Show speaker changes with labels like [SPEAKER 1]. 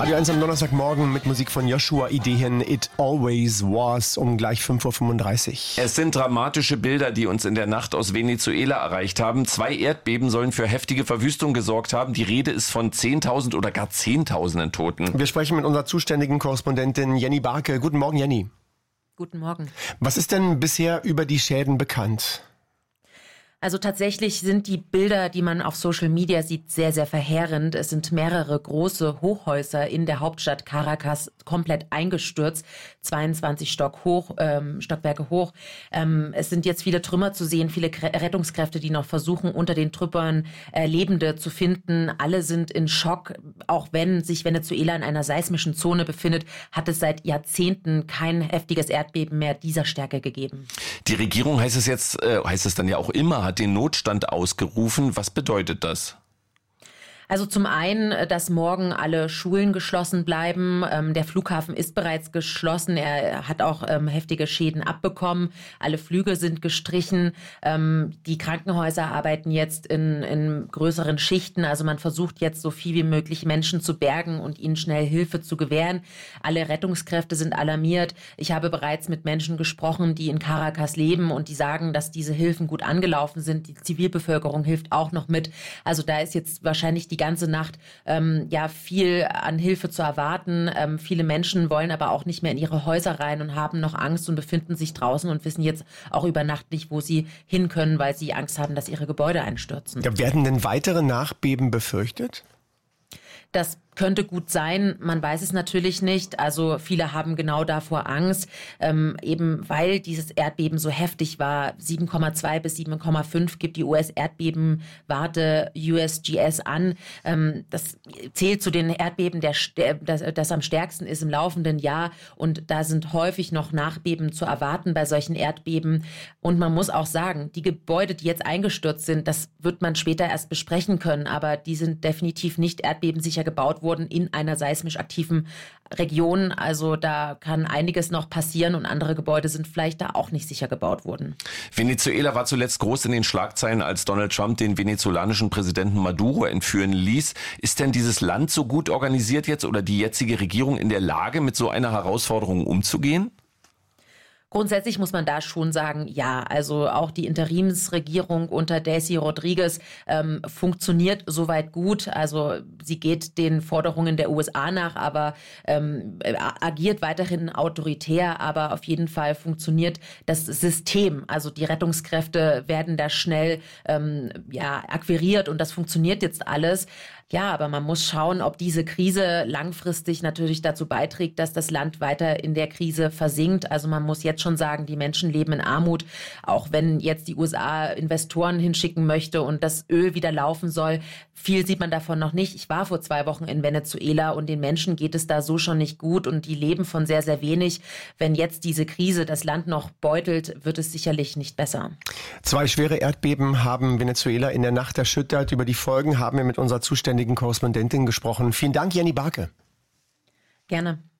[SPEAKER 1] Radio 1 am Donnerstagmorgen mit Musik von Joshua Idehen, It Always Was, um gleich 5:35 Uhr.
[SPEAKER 2] Es sind dramatische Bilder, die uns in der Nacht aus Venezuela erreicht haben. 2 Erdbeben sollen für heftige Verwüstung gesorgt haben. Die Rede ist von 10.000 oder gar Zehntausenden Toten.
[SPEAKER 1] Wir sprechen mit unserer zuständigen Korrespondentin Jenny Barke. Guten Morgen, Jenny.
[SPEAKER 3] Guten Morgen.
[SPEAKER 1] Was ist denn bisher über die Schäden bekannt?
[SPEAKER 3] Also tatsächlich sind die Bilder, die man auf Social Media sieht, sehr, sehr verheerend. Es sind mehrere große Hochhäuser in der Hauptstadt Caracas komplett eingestürzt, 22 Stockwerke hoch. Es sind jetzt viele Trümmer zu sehen, viele Rettungskräfte, die noch versuchen, unter den Trümmern Lebende zu finden. Alle sind in Schock. Auch wenn sich Venezuela in einer seismischen Zone befindet, hat es seit Jahrzehnten kein heftiges Erdbeben mehr dieser Stärke gegeben.
[SPEAKER 2] Die Regierung heißt es dann ja auch immer, hat den Notstand ausgerufen. Was bedeutet das?
[SPEAKER 3] Also zum einen, dass morgen alle Schulen geschlossen bleiben. Der Flughafen ist bereits geschlossen. Er hat auch heftige Schäden abbekommen. Alle Flüge sind gestrichen. Die Krankenhäuser arbeiten jetzt in größeren Schichten. Also man versucht jetzt so viel wie möglich Menschen zu bergen und ihnen schnell Hilfe zu gewähren. Alle Rettungskräfte sind alarmiert. Ich habe bereits mit Menschen gesprochen, die in Caracas leben und die sagen, dass diese Hilfen gut angelaufen sind. Die Zivilbevölkerung hilft auch noch mit. Also da ist jetzt wahrscheinlich die ganze Nacht viel an Hilfe zu erwarten. Viele Menschen wollen aber auch nicht mehr in ihre Häuser rein und haben noch Angst und befinden sich draußen und wissen jetzt auch über Nacht nicht, wo sie hin können, weil sie Angst haben, dass ihre Gebäude einstürzen.
[SPEAKER 1] Ja, werden denn weitere Nachbeben befürchtet?
[SPEAKER 3] Das könnte gut sein, man weiß es natürlich nicht. Also viele haben genau davor Angst, eben weil dieses Erdbeben so heftig war. 7,2 bis 7,5 gibt die US-Erdbebenwarte USGS an. Das zählt zu den Erdbeben, das am stärksten ist im laufenden Jahr. Und da sind häufig noch Nachbeben zu erwarten bei solchen Erdbeben. Und man muss auch sagen, die Gebäude, die jetzt eingestürzt sind, das wird man später erst besprechen können. Aber die sind definitiv nicht erdbebensicher gebaut wurden in einer seismisch aktiven Region. Also da kann einiges noch passieren und andere Gebäude sind vielleicht da auch nicht sicher gebaut worden.
[SPEAKER 2] Venezuela war zuletzt groß in den Schlagzeilen, als Donald Trump den venezolanischen Präsidenten Maduro entführen ließ. Ist denn dieses Land so gut organisiert jetzt oder die jetzige Regierung in der Lage, mit so einer Herausforderung umzugehen?
[SPEAKER 3] Grundsätzlich muss man da schon sagen, ja, also auch die Interimsregierung unter Delcy Rodriguez funktioniert soweit gut. Also sie geht den Forderungen der USA nach, aber agiert weiterhin autoritär. Aber auf jeden Fall funktioniert das System. Also die Rettungskräfte werden da schnell akquiriert und das funktioniert jetzt alles. Ja, aber man muss schauen, ob diese Krise langfristig natürlich dazu beiträgt, dass das Land weiter in der Krise versinkt. Also man muss jetzt schon sagen, die Menschen leben in Armut, auch wenn jetzt die USA Investoren hinschicken möchte und das Öl wieder laufen soll. Viel sieht man davon noch nicht. Ich war vor 2 Wochen in Venezuela und den Menschen geht es da so schon nicht gut und die leben von sehr, sehr wenig. Wenn jetzt diese Krise das Land noch beutelt, wird es sicherlich nicht besser.
[SPEAKER 1] 2 schwere Erdbeben haben Venezuela in der Nacht erschüttert. Über die Folgen haben wir mit unserer zuständigen Korrespondentin gesprochen. Vielen Dank, Jenny Barke.
[SPEAKER 3] Gerne.